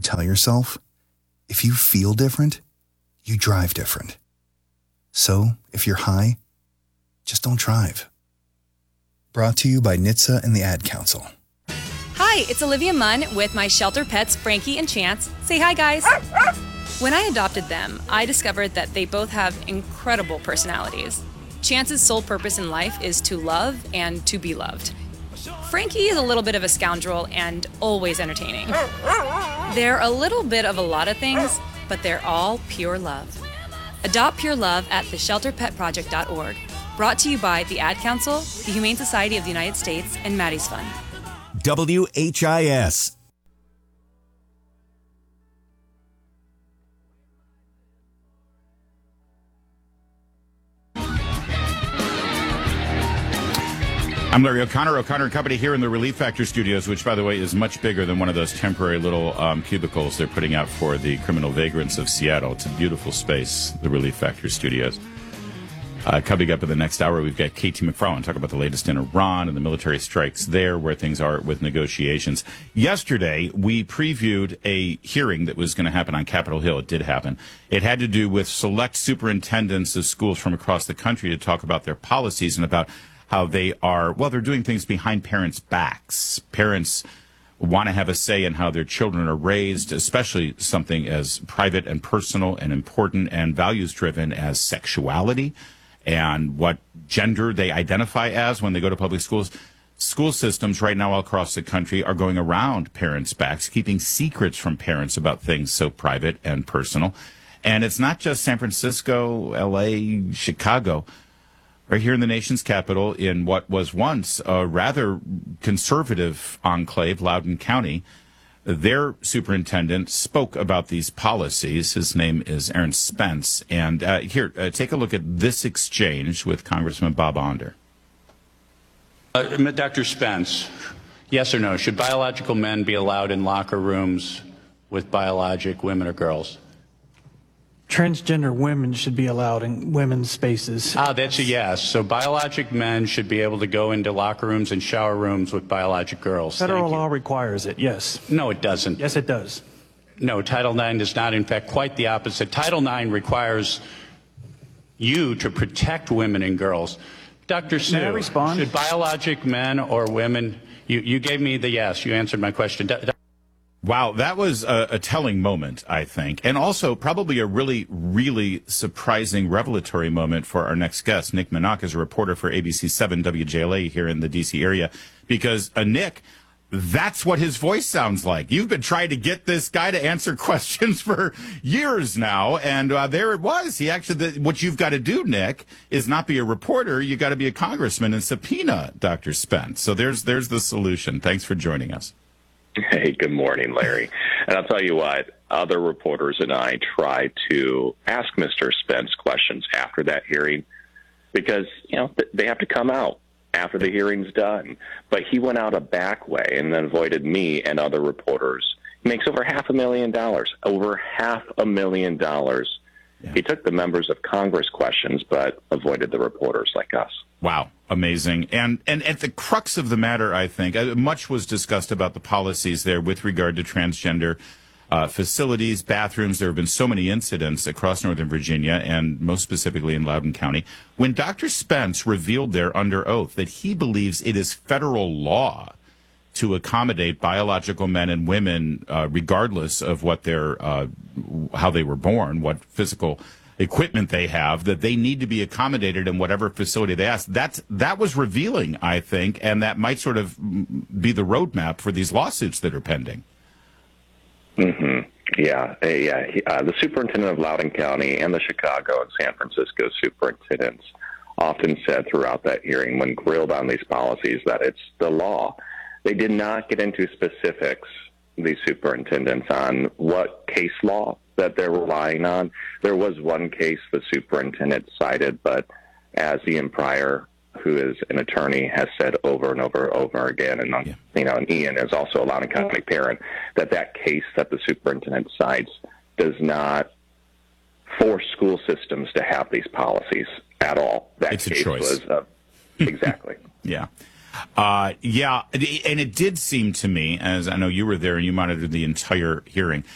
tell yourself, if you feel different, you drive different. So, if you're high, just don't drive. Brought to you by NHTSA and the Ad Council. Hi, it's Olivia Munn with my shelter pets, Frankie and Chance. Say hi, guys. When I adopted them, I discovered that they both have incredible personalities. Chance's sole purpose in life is to love and to be loved. Frankie is a little bit of a scoundrel and always entertaining. They're a little bit of a lot of things, but they're all pure love. Adopt pure love at theshelterpetproject.org. Brought to you by the Ad Council, the Humane Society of the United States, and Maddie's Fund. WHIS. I'm Larry O'Connor, O'Connor & Company here in the Relief Factor Studios, which, by the way, is much bigger than one of those temporary little cubicles they're putting out for the criminal vagrants of Seattle. It's a beautiful space, the Relief Factor Studios. Coming up in the next hour, we've got Katie McFarland talk about the latest in Iran and the military strikes there, where things are with negotiations. Yesterday, we previewed a hearing that was going to happen on Capitol Hill. It did happen. It had to do with select superintendents of schools from across the country to talk about their policies and about how they are, well, they're doing things behind parents' backs. Parents want to have a say in how their children are raised, especially something as private and personal and important and values-driven as sexuality and what gender they identify as when they go to public schools. School systems right now all across the country are going around parents' backs, keeping secrets from parents about things so private and personal. And it's not just San Francisco, L.A., Chicago. Right here in the nation's capital, in what was once a rather conservative enclave, Loudoun County, their superintendent spoke about these policies. His name is Aaron Spence. And here, take a look at this exchange with Congressman Bob Onder. Dr. Spence, yes or no, should biological men be allowed in locker rooms with biologic women or girls? Transgender women should be allowed in women's spaces. That's a yes. So biologic men should be able to go into locker rooms and shower rooms with biologic girls. Federal law requires it, yes. No, it doesn't. Yes, it does. No, Title IX does not. In fact, quite the opposite. Title IX requires you to protect women and girls. Dr. Sue, may I respond? Should biologic men or women, you gave me the yes, you answered my question. Wow, that was a telling moment, I think, and also probably a really, really surprising, revelatory moment for our next guest. Nick Minock is a reporter for ABC 7 WJLA here in the D.C. area, because, Nick, that's what his voice sounds like. You've been trying to get this guy to answer questions for years now, and there it was. He actually, what you've got to do, Nick, is not be a reporter. You've got to be a congressman and subpoena Dr. Spence. So there's the solution. Thanks for joining us. Hey, good morning, Larry. And I'll tell you what, other reporters and I tried to ask Mr. Spence questions after that hearing because, they have to come out after the hearing's done. But he went out a back way and then avoided me and other reporters. He makes over $500,000, over $500,000. Yeah. He took the members of Congress questions, but avoided the reporters like us. Wow. Amazing. And at the crux of the matter, I think, much was discussed about the policies there with regard to transgender facilities, bathrooms. There have been so many incidents across Northern Virginia and most specifically in Loudoun County. When Dr. Spence revealed there under oath that he believes it is federal law to accommodate biological men and women, regardless of what their how they were born, what physical equipment they have, that they need to be accommodated in whatever facility they ask. That was revealing, I think, and that might sort of be the roadmap for these lawsuits that are pending. Mm-hmm. Yeah. The superintendent of Loudoun County and the Chicago and San Francisco superintendents often said throughout that hearing when grilled on these policies that it's the law. They did not get into specifics, these superintendents, on what case law that they're relying on. There was one case the superintendent cited, but as Ian Pryor, who is an attorney, has said over and over again, and and Ian is also a Loudoun County parent, that case that the superintendent cites does not force school systems to have these policies at all. That it's case a choice. Was exactly. Yeah. And it did seem to me, as I know you were there and you monitored the entire hearing,